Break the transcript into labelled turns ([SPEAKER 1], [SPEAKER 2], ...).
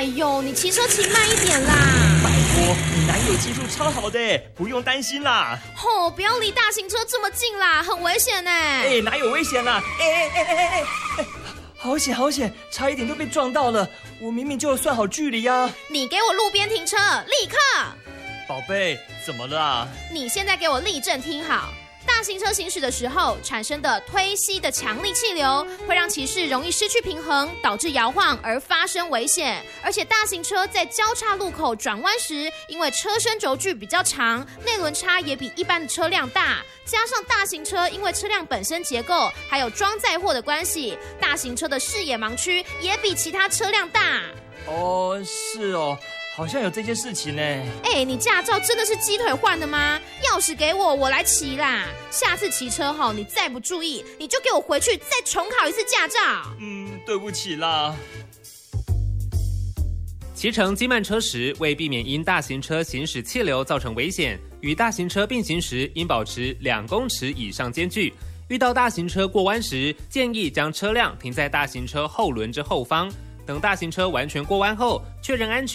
[SPEAKER 1] 哎呦，你骑车骑慢一点啦！
[SPEAKER 2] 拜托，你男友技术超好的，不用担心啦。
[SPEAKER 1] 吼，不要离大型车这么近啦，很危险呢。
[SPEAKER 2] 哪有危险啦？好险好险，差一点就被撞到了。我明明就有算好距离啊。
[SPEAKER 1] 你给我路边停车，立刻！
[SPEAKER 2] 宝贝，怎么了啊？
[SPEAKER 1] 你现在给我立正听好。大型车行驶的时候产生的推吸的强力气流，会让骑士容易失去平衡，导致摇晃而发生危险。而且大型车在交叉路口转弯时，因为车身轴距比较长，内轮差也比一般的车辆大，加上大型车因为车辆本身结构还有装载货的关系，大型车的视野盲区也比其他车辆大。
[SPEAKER 2] 哦，是哦。好像有这件事情呢。
[SPEAKER 1] 你驾照真的是鸡腿换的吗？钥匙给我，我来骑啦。下次骑车后你再不注意，你就给我回去再重考一次驾照。
[SPEAKER 2] 对不起啦。
[SPEAKER 3] 骑乘机慢车时，为避免因大型车行驶气流造成危险，与大型车并行时应保持2公尺以上间距。遇到大型车过弯时，建议将车辆停在大型车后轮之后方，等大型车完全过弯后，确认安全。